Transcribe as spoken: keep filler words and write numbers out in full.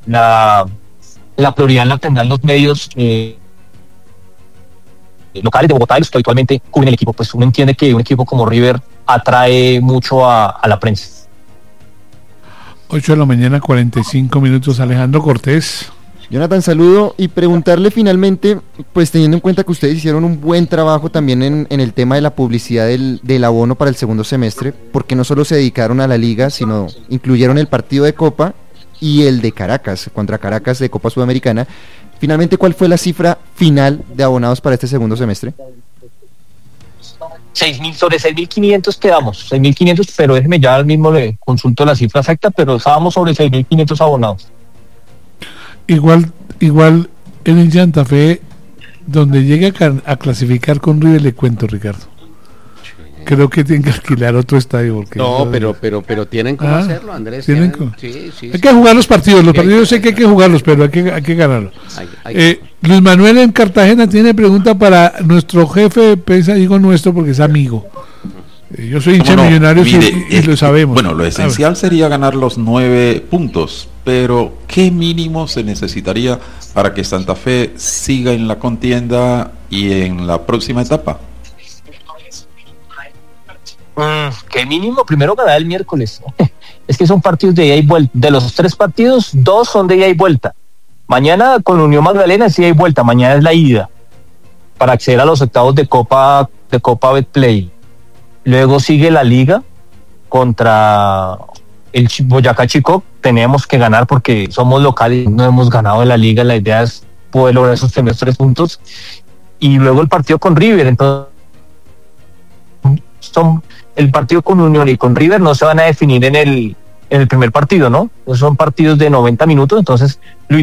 la, la prioridad la tendrán los medios eh, locales de Bogotá y los que habitualmente cubren el equipo. Pues uno entiende que un equipo como River atrae mucho a, a la prensa. ocho de la mañana, cuarenta y cinco minutos. Alejandro Cortés. Jonathan, saludo y preguntarle finalmente, pues teniendo en cuenta que ustedes hicieron un buen trabajo también en, en el tema de la publicidad del, del abono para el segundo semestre, porque no solo se dedicaron a la liga, sino incluyeron el partido de Copa y el de Caracas, contra Caracas de Copa Sudamericana. Finalmente, ¿cuál fue la cifra final de abonados para este segundo semestre? seis mil, sobre seis mil quinientos quedamos, seis mil quinientos, pero déjeme ya al mismo le consulto la cifra exacta, pero estábamos sobre seis mil quinientos abonados. Igual, igual en el Santa Fe, donde llegue a, a clasificar con River, le cuento, Ricardo. Creo que tienen que alquilar otro estadio. Porque no, pero, pero, pero tienen cómo ah, hacerlo, Andrés. ¿tienen tienen, cómo? Sí, sí, hay sí. que jugar los partidos, los partidos sé que hay que jugarlos, pero hay que, hay que ganarlos. Hay, hay eh, Luis Manuel en Cartagena tiene pregunta para nuestro jefe de prensa, digo nuestro porque es amigo. Eh, yo soy hincha no? Millonarios Mire, y, y lo sabemos. Bueno, lo esencial sería ganar los nueve puntos, pero ¿qué mínimo se necesitaría para que Santa Fe siga en la contienda y en la próxima etapa? Mm, ¿Qué mínimo? Primero ganar el miércoles. Es que son partidos de ida y vuelta. De los tres partidos, dos son de ida y vuelta. Mañana con Unión Magdalena es ida y vuelta. Mañana es la ida para acceder a los octavos de Copa de Copa Betplay. Luego sigue la Liga contra el Boyacá Chicó. Tenemos que ganar porque somos locales, no hemos ganado en la Liga. La idea es poder lograr esos primeros tres puntos. Y luego el partido con River. Entonces, son el partido con Unión y con River no se van a definir en el en el primer partido, ¿no? Son partidos de noventa minutos, entonces lo